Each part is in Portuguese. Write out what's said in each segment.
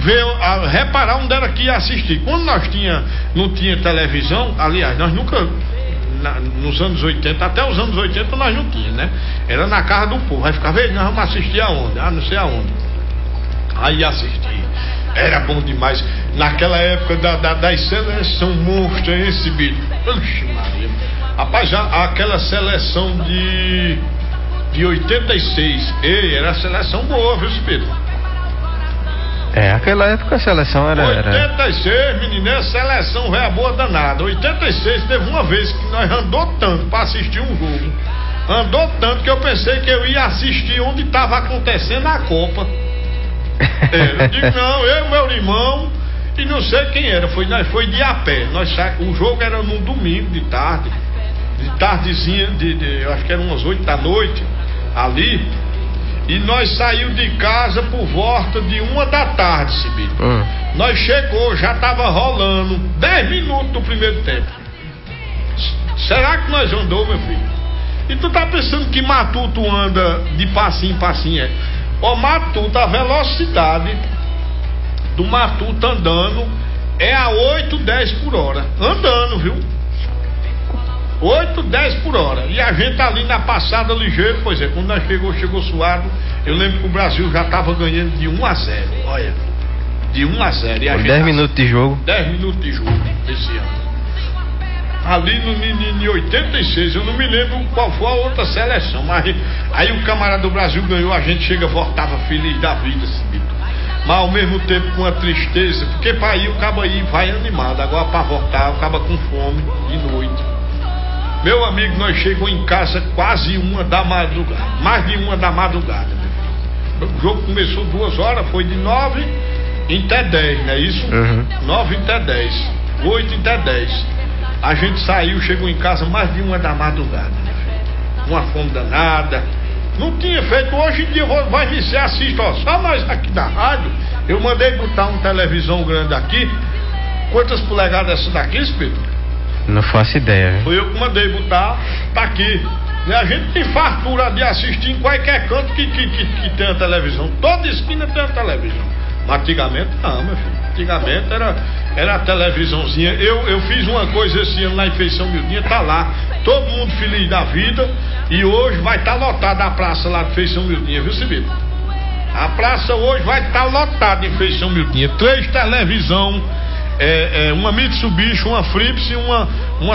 ver, reparar onde era que ia assistir. Quando nós não tinha televisão, aliás, nós nunca, nos anos 80, até os anos 80 nós não tínhamos, né? Era na casa do povo, aí ficava, nós vamos assistir aonde? Não sei aonde. Aí assistir, era bom demais. Naquela época da seleção monstra, esse bicho. Oxe, Maria. Rapaz, aquela seleção de 86, era a seleção boa, viu, Pedro? Aquela época a seleção era... 86, menino, a seleção velha boa danada. 86 teve uma vez que nós andou tanto pra assistir um jogo. Andou tanto que eu pensei que eu ia assistir onde estava acontecendo a Copa. Eu digo, não, eu, meu irmão, e não sei quem era, nós foi de a pé. O jogo era num domingo de tardezinha, eu acho que eram umas 8 da noite, ali. E nós saímos de casa por volta de 1 da tarde, Sibílio. Nós chegou, já tava rolando 10 minutos do primeiro tempo. Será que nós andou, meu filho? E tu tá pensando que Matuto anda de passinho em passinho, Matuto, a velocidade do Matuto andando é a 8, 10 por hora. Andando, viu? 8, 10 por hora. E a gente ali na passada ligeiro, pois é, quando nós chegou suado. Eu lembro que o Brasil já estava ganhando de 1-0. Olha, de 1-0. E a gente 10 minutos de jogo. 10 minutos de jogo esse ano. Ali em 86, eu não me lembro qual foi a outra seleção, mas aí o camarada do Brasil ganhou, a gente voltava feliz da vida, mas ao mesmo tempo com a tristeza, porque para ir o cabo aí vai animado, agora para voltar o cabo com fome de noite. Meu amigo, nós chegamos em casa quase 1 da madrugada, mais de 1 da madrugada, meu filho. O jogo começou 2 horas, foi de 9 até 10, não é isso? 9 até 10, 8 até 10. A gente saiu, chegou em casa mais de 1 da madrugada, meu filho. Uma fome danada. Não tinha feito, hoje em dia vai me ser assiste, só nós aqui da rádio. Eu mandei botar uma televisão grande aqui. Quantas polegadas é essa daqui, Espírito? Não faço ideia, viu? Foi eu que mandei botar, tá aqui. E a gente tem fartura de assistir em qualquer canto que tem a televisão. Toda esquina tem a televisão. Mas antigamente não, meu filho. Antigamente era a televisãozinha. Eu fiz uma coisa esse ano lá em Feição Mildinha, tá lá. Todo mundo feliz da vida. E hoje vai estar lotada a praça lá de Feição Mildinha, viu, Sibílio? A praça hoje vai estar lotada em Feição Mildinha. 3 televisão, uma Mitsubishi, uma Philips e uma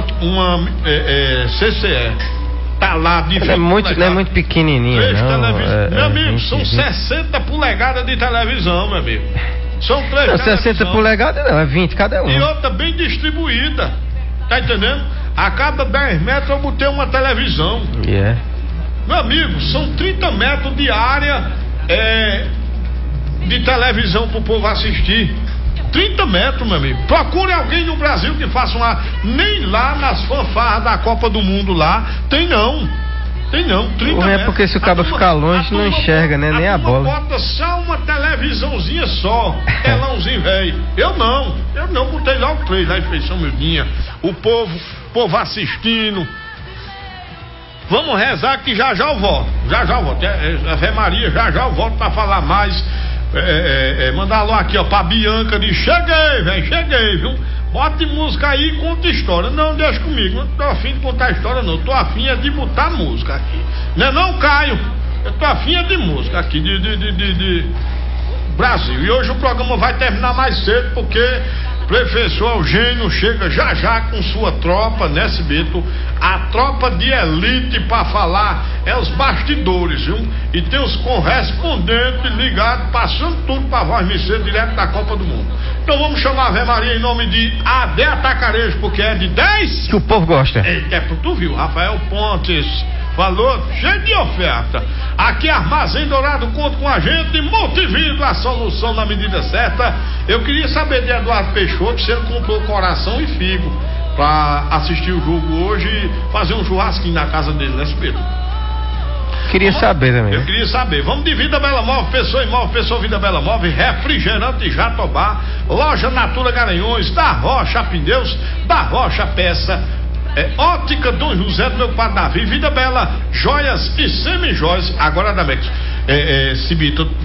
CCE. Tá lá de não é muito pequenininha, 3 não. televisões. Meu amigo, são 60 polegadas de televisão, meu amigo. São 3 televisões. 60 polegadas não, é 20 cada um. E outra bem distribuída. Tá entendendo? A cada 10 metros eu botei uma televisão. Meu amigo, são 30 metros de área de televisão pro povo assistir. 30 metros, meu amigo. Procure alguém no Brasil que faça nem lá nas fanfarras da Copa do Mundo lá, tem não, 30 metros. É porque se o cabo ficar longe não enxerga, né, nem a bola. Bota só uma televisãozinha só, telãozinho velho. Eu não, botei logo 3 lá em Feição Mildinha. O povo assistindo. Vamos rezar que já eu volto. Ave Maria, já eu volto pra falar mais. Mandar alô aqui, pra Bianca de cheguei, viu? Bote música aí e conta história. Não, deixa comigo, não tô afim de contar história não, tô afim de botar música aqui. Não, Caio, eu tô afim de música aqui de Brasil. E hoje o programa vai terminar mais cedo porque professor Eugênio chega já com sua tropa, né, Sibito? A tropa de elite pra falar os bastidores, viu? E tem os correspondentes ligados, passando tudo pra voz Mercedes, direto da Copa do Mundo. Então vamos chamar a Ave Maria em nome de AD Atacarejo, porque é de 10 que o povo gosta. Tu viu, Rafael Pontes falou, cheio de oferta. Aqui Armazém Dourado conta com a gente, Multivindo, a solução na medida certa. Eu queria saber de Eduardo Peixoto se ele comprou coração e figo pra assistir o jogo hoje e fazer um churrasquinho na casa dele, né, Pedro? Queria saber também. Eu queria saber. Vamos de Vida Bela Móvel, Pessoa Imóvel, Pessoa Vida Bela Móvel, Refrigerante Jatobá, Loja Natura Garanhões, da Rocha Pneus, da Rocha Peça, Ótica Dom José do meu padre Davi, Vida Bela, joias e semi-joias, agora da Mex. Cibito,